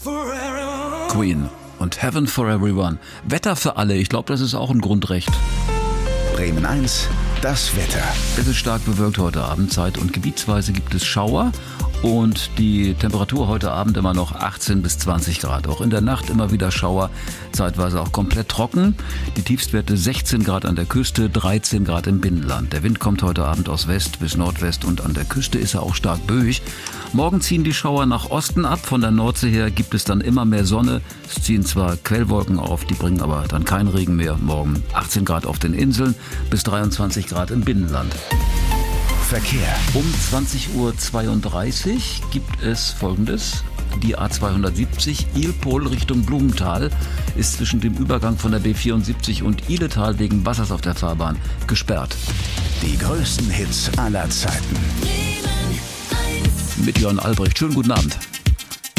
Queen und Heaven for Everyone. Wetter für alle, ich glaube, das ist auch ein Grundrecht. Bremen 1, das Wetter. Es ist stark bewölkt heute Abendzeit und gebietsweise gibt es Schauer. Und die Temperatur heute Abend immer noch 18 bis 20 Grad. Auch in der Nacht immer wieder Schauer, zeitweise auch komplett trocken. Die Tiefstwerte 16 Grad an der Küste, 13 Grad im Binnenland. Der Wind kommt heute Abend aus West bis Nordwest und an der Küste ist er auch stark böig. Morgen ziehen die Schauer nach Osten ab. Von der Nordsee her gibt es dann immer mehr Sonne. Es ziehen zwar Quellwolken auf, die bringen aber dann keinen Regen mehr. Morgen 18 Grad auf den Inseln bis 23 Grad im Binnenland. Verkehr. Um 20.32 Uhr gibt es Folgendes. Die A270 Ilpol Richtung Blumenthal ist zwischen dem Übergang von der B74 und Ihletal wegen Wassers auf der Fahrbahn gesperrt. Die größten Hits aller Zeiten. Mit Jörn Albrecht. Schönen guten Abend.